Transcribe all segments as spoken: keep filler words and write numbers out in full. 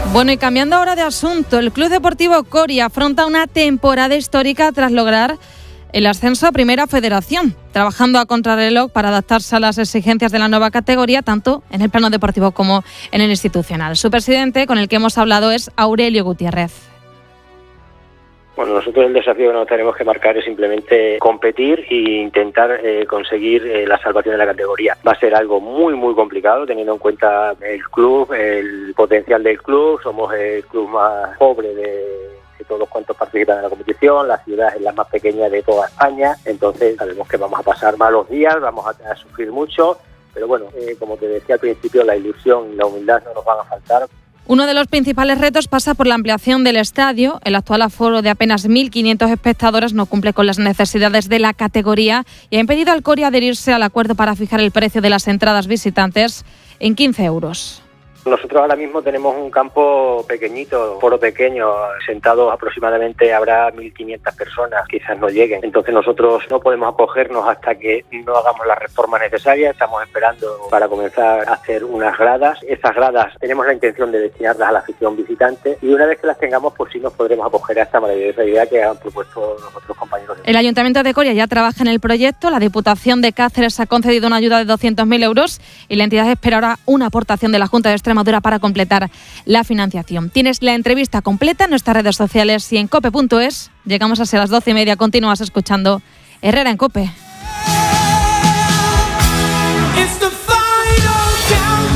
Bueno, y cambiando ahora de asunto, el Club Deportivo Coria afronta una temporada histórica tras lograr el ascenso a Primera Federación, trabajando a contrarreloj para adaptarse a las exigencias de la nueva categoría, tanto en el plano deportivo como en el institucional. Su presidente, con el que hemos hablado, es Aurelio Gutiérrez. Bueno, nosotros el desafío que nos tenemos que marcar es simplemente competir e intentar eh, conseguir eh, la salvación de la categoría. Va a ser algo muy, muy complicado, teniendo en cuenta el club, el potencial del club. Somos el club más pobre de, de todos cuantos participan en la competición. La ciudad es la más pequeña de toda España. Entonces sabemos que vamos a pasar malos días, vamos a, a sufrir mucho. Pero bueno, eh, como te decía al principio, la ilusión y la humildad no nos van a faltar. Uno de los principales retos pasa por la ampliación del estadio. El actual aforo de apenas mil quinientos espectadores no cumple con las necesidades de la categoría y ha impedido al Coria adherirse al acuerdo para fijar el precio de las entradas visitantes en quince euros. Nosotros ahora mismo tenemos un campo pequeñito, foro pequeño, sentados aproximadamente habrá mil quinientas personas, quizás no lleguen. Entonces nosotros no podemos acogernos hasta que no hagamos las reformas necesarias. Estamos esperando para comenzar a hacer unas gradas. Esas gradas tenemos la intención de destinarlas a la afición visitante y una vez que las tengamos, pues sí nos podremos acoger a esta maravillosa idea que han propuesto los otros compañeros. El Ayuntamiento de Coria ya trabaja en el proyecto, la Diputación de Cáceres ha concedido una ayuda de doscientos mil euros y la entidad espera ahora una aportación de la Junta de Extremadura para completar la financiación. Tienes la entrevista completa en nuestras redes sociales y en cope punto es. Llegamos hacia las doce y media. Continúas escuchando Herrera en Cope.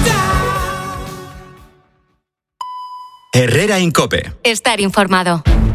Herrera en Cope. Estar informado.